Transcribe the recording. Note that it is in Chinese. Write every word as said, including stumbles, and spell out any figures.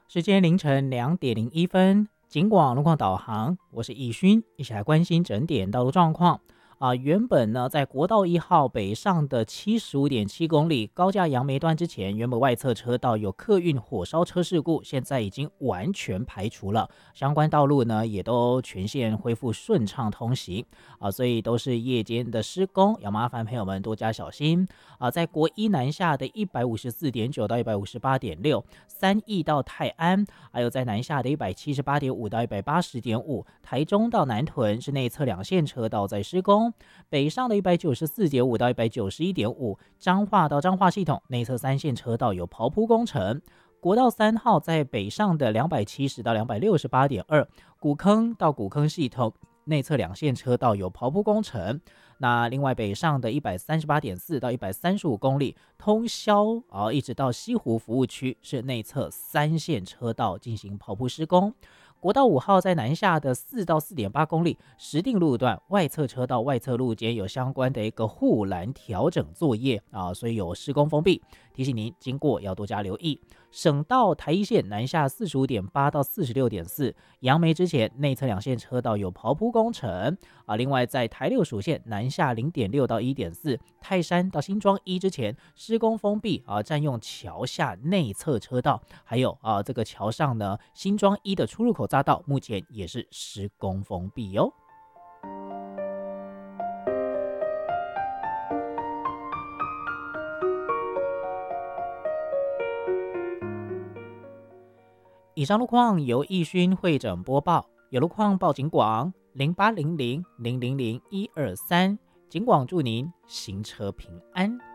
时间凌晨两点零一分，警广路况导航，我是易勋，一起来关心整点道路状况。啊，原本呢，在国道一号北上的七十五点七公里高架杨梅段之前，原本外侧车道有客运火烧车事故，现在已经完全排除了，相关道路呢也都全线恢复顺畅通行啊，所以都是夜间的施工，要麻烦朋友们多加小心啊。在国一南下的一百五十四点九到一百五十八点六，三义到泰安，还有在南下的一百七十八点五到一百八十点五，台中到南屯是内侧两线车道在施工。北上的一百九十四点五到一百九十一点五，彰化到彰化系统内侧三线车道有刨铺工程。国道三号在北上的两百七十到两百六十八点二，古坑到古坑系统内侧两线车道有刨铺工程。那另外北上的一百三十八点四到一百三十五公里，通霄啊一直到西湖服务区是内侧三线车道进行刨铺施工。国道五号在南下的四到四点八公里，石碇路段外侧车道外侧路间有相关的一个护栏调整作业啊，所以有施工封闭，提醒您经过要多加留意。省道台一线南下四十五点八到四十六点四，杨梅之前内侧两线车道有刨铺工程啊。另外在台六属线南下零点六到一点四，泰山到新庄一之前施工封闭啊，占用桥下内侧车道，还有啊这个桥上呢新庄一的出入口匝道目前也是施工封闭哦。以上路况由易勋会诊播报，有路况报警广零八零零零零零一二三，警广祝您行车平安。